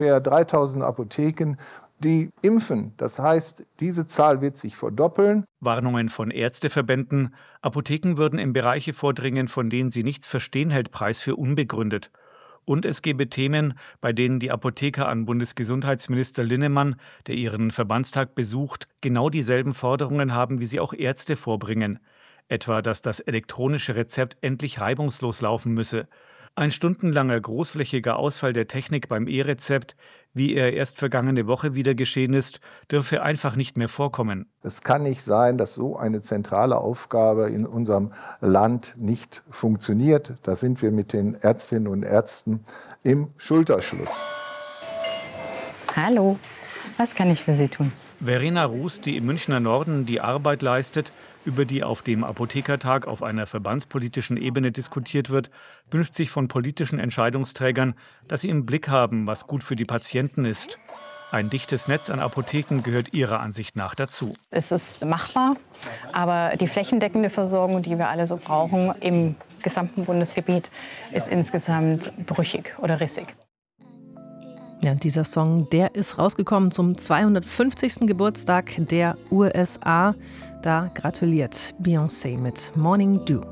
ungefähr 3000 Apotheken, die impfen. Das heißt, diese Zahl wird sich verdoppeln. Warnungen von Ärzteverbänden. Apotheken würden in Bereiche vordringen, von denen sie nichts verstehen, hält Preis für unbegründet. Und es gebe Themen, bei denen die Apotheker an Bundesgesundheitsminister Linnemann, der ihren Verbandstag besucht, genau dieselben Forderungen haben, wie sie auch Ärzte vorbringen. Etwa, dass das elektronische Rezept endlich reibungslos laufen müsse. Ein stundenlanger großflächiger Ausfall der Technik beim E-Rezept, wie er erst vergangene Woche wieder geschehen ist, dürfe einfach nicht mehr vorkommen. Es kann nicht sein, dass so eine zentrale Aufgabe in unserem Land nicht funktioniert. Da sind wir mit den Ärztinnen und Ärzten im Schulterschluss. Hallo, was kann ich für Sie tun? Verena Ruß, die im Münchner Norden die Arbeit leistet, über die auf dem Apothekertag auf einer verbandspolitischen Ebene diskutiert wird, wünscht sich von politischen Entscheidungsträgern, dass sie im Blick haben, was gut für die Patienten ist. Ein dichtes Netz an Apotheken gehört ihrer Ansicht nach dazu. Es ist machbar, aber die flächendeckende Versorgung, die wir alle so brauchen, im gesamten Bundesgebiet, ist insgesamt brüchig oder rissig. Ja, dieser Song, der ist rausgekommen zum 250. Geburtstag der USA. Da gratuliert Beyoncé mit Morning Dew.